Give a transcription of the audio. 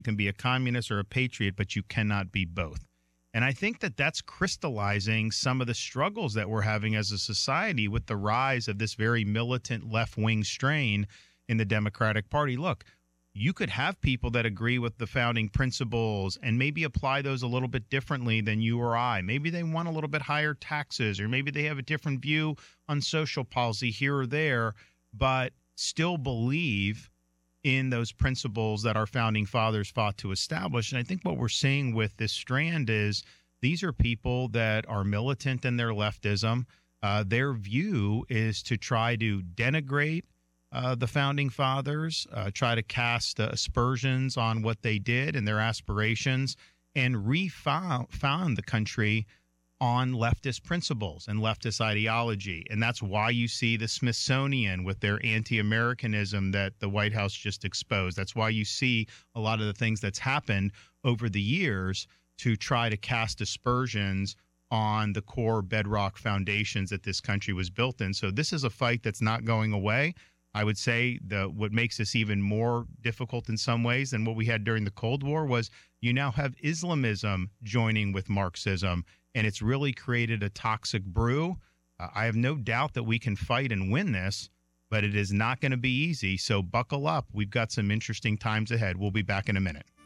can be a communist or a patriot, but you cannot be both. And I think that that's crystallizing some of the struggles that we're having as a society with the rise of this very militant left-wing strain in the Democratic Party. Look, you could have people that agree with the founding principles and maybe apply those a little bit differently than you or I. Maybe they want a little bit higher taxes, or maybe they have a different view on social policy here or there, but still believe in those principles that our founding fathers fought to establish. And I think what we're seeing with this strand is these are people that are militant in their leftism. Their view is to try to denigrate the founding fathers, try to cast aspersions on what they did and their aspirations, and refound the country on leftist principles and leftist ideology. And that's why you see the Smithsonian with their anti-Americanism that the White House just exposed. That's why you see a lot of the things that's happened over the years to try to cast aspersions on the core bedrock foundations that this country was built in. So this is a fight that's not going away. I would say what makes this even more difficult in some ways than what we had during the Cold War was you now have Islamism joining with Marxism, and it's really created a toxic brew. I have no doubt that we can fight and win this, but it is not going to be easy. So buckle up. We've got some interesting times ahead. We'll be back in a minute.